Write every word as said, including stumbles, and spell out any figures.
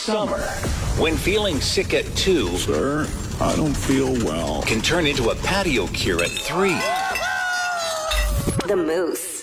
Summer, when feeling sick at two, Sir, I don't feel well, can turn into a patio cure at three. The Moose.